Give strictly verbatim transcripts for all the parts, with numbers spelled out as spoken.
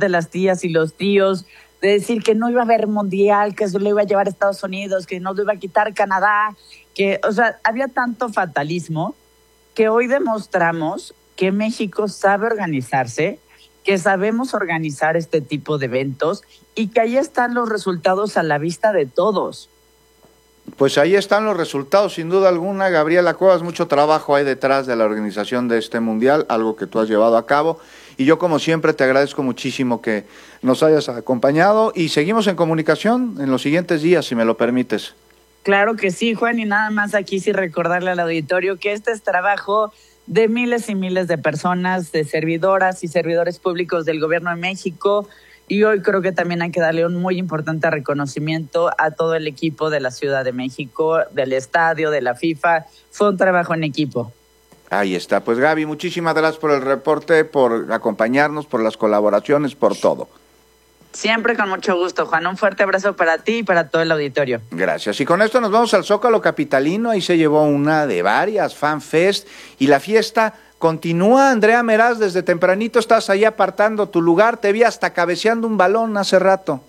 de las tías y los tíos, de decir que no iba a haber mundial, que se lo iba a llevar a Estados Unidos, que no lo iba a quitar Canadá, que, o sea, había tanto fatalismo que hoy demostramos que México sabe organizarse, que sabemos organizar este tipo de eventos y que ahí están los resultados a la vista de todos. Pues ahí están los resultados, sin duda alguna. Gabriela Cuevas, mucho trabajo hay detrás de la organización de este mundial, algo que tú has llevado a cabo. Y yo, como siempre, te agradezco muchísimo que nos hayas acompañado y seguimos en comunicación en los siguientes días, si me lo permites. Claro que sí, Juan, y nada más aquí sí recordarle al auditorio que este es trabajo de miles y miles de personas, de servidoras y servidores públicos del Gobierno de México. Y hoy creo que también hay que darle un muy importante reconocimiento a todo el equipo de la Ciudad de México, del estadio, de la FIFA. Fue un trabajo en equipo. Ahí está. Pues Gaby, muchísimas gracias por el reporte, por acompañarnos, por las colaboraciones, por todo. Siempre con mucho gusto, Juan. Un fuerte abrazo para ti y para todo el auditorio. Gracias. Y con esto nos vamos al Zócalo capitalino. Ahí se llevó una de varias FanFest y la fiesta continúa. Andrea Meraz, desde tempranito estás ahí apartando tu lugar. Te vi hasta cabeceando un balón hace rato.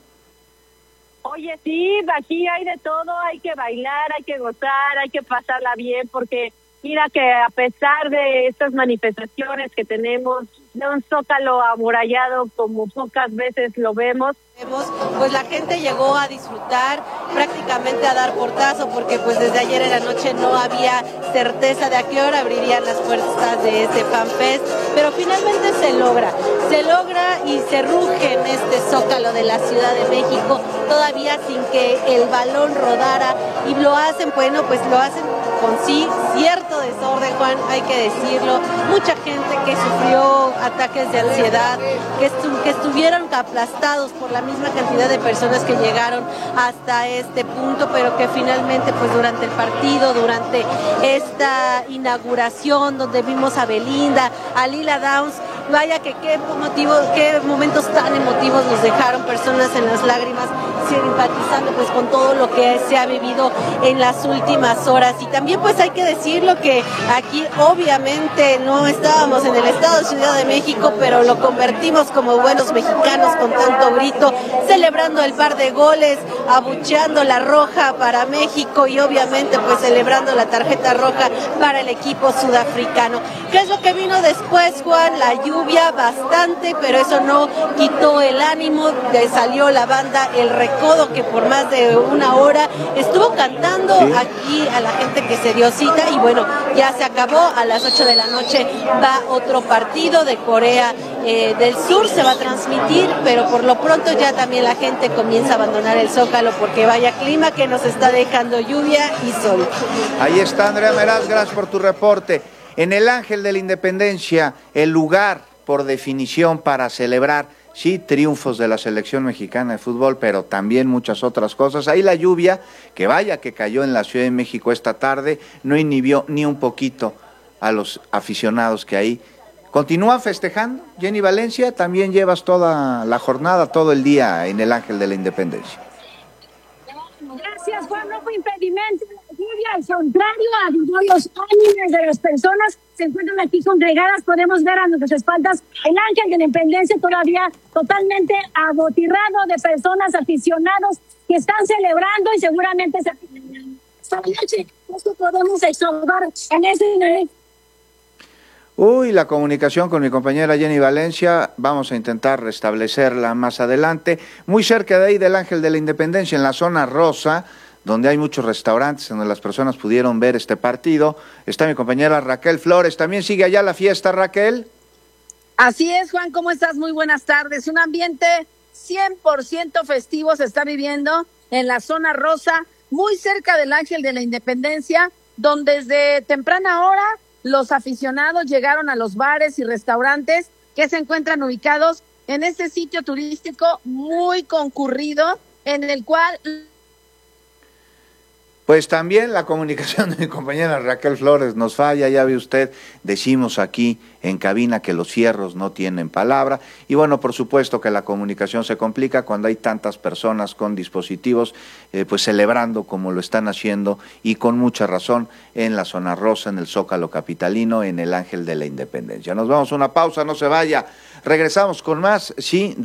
Oye, sí, aquí hay de todo. Hay que bailar, hay que gozar, hay que pasarla bien, porque mira que a pesar de estas manifestaciones que tenemos, de un Zócalo amurallado como pocas veces lo vemos, pues la gente llegó a disfrutar, prácticamente a dar portazo, porque pues desde ayer en la noche no había certeza de a qué hora abrirían las puertas de este FanFest, pero finalmente se logra, se logra y se ruge en este Zócalo de la Ciudad de México, todavía sin que el balón rodara, y lo hacen, bueno, pues lo hacen con sí, cierto desorden, Juan, hay que decirlo, mucha gente que sufrió ataques de ansiedad, que, estu que estuvieron aplastados por la misma cantidad de personas que llegaron hasta este punto, pero que finalmente pues durante el partido, durante esta inauguración donde vimos a Belinda, a Lila Downs, vaya que qué motivos, qué momentos tan emotivos nos dejaron, personas en las lágrimas, simpatizando pues con todo lo que se ha vivido en las últimas horas. Y también pues hay que decirlo que aquí obviamente no estábamos en el estado de Ciudad de México, pero lo convertimos como buenos mexicanos con tanto grito, celebrando el par de goles, abucheando la roja para México y obviamente pues celebrando la tarjeta roja para el equipo sudafricano. ¿Qué es lo que vino después, Juan? La lluvia bastante, pero eso no quitó el ánimo, de salió la banda El Recodo, que por más de una hora estuvo cantando ¿Sí? aquí a la gente que se dio cita, y bueno, ya se acabó. A las ocho de la noche va otro partido de Corea eh, del Sur, se va a transmitir, pero por lo pronto ya también la gente comienza a abandonar el Zócalo, porque vaya clima que nos está dejando lluvia y sol. Ahí está Andrea Meraz, gracias por tu reporte. En el Ángel de la Independencia, el lugar por definición para celebrar, sí, triunfos de la selección mexicana de fútbol, pero también muchas otras cosas. Ahí la lluvia, que vaya que cayó en la Ciudad de México esta tarde, no inhibió ni un poquito a los aficionados que ahí continúan festejando. Jenny Valencia, también llevas toda la jornada, todo el día en el Ángel de la Independencia. Gracias, Juan, no fue impedimento de la lluvia, al contrario, avivó los ánimos de las personas, se encuentran aquí congregadas, podemos ver a nuestras espaldas el Ángel de la Independencia todavía totalmente abotirrado de personas, aficionados que están celebrando y seguramente esta noche esto podemos exhortar en ese... Uy, la comunicación con mi compañera Jenny Valencia, vamos a intentar restablecerla más adelante. Muy cerca de ahí del Ángel de la Independencia, en la zona rosa, donde hay muchos restaurantes, donde las personas pudieron ver este partido, está mi compañera Raquel Flores. ¿También sigue allá la fiesta, Raquel? Así es, Juan, ¿cómo estás? Muy buenas tardes. Un ambiente cien por ciento festivo se está viviendo en la zona rosa, muy cerca del Ángel de la Independencia, donde desde temprana hora los aficionados llegaron a los bares y restaurantes que se encuentran ubicados en este sitio turístico muy concurrido, en el cual... Pues también la comunicación de mi compañera Raquel Flores nos falla, ya ve usted, decimos aquí en cabina que los fierros no tienen palabra, y bueno, por supuesto que la comunicación se complica cuando hay tantas personas con dispositivos, eh, pues celebrando como lo están haciendo, y con mucha razón, en la zona rosa, en el Zócalo capitalino, en el Ángel de la Independencia. Nos vamos a una pausa, no se vaya, regresamos con más, sí.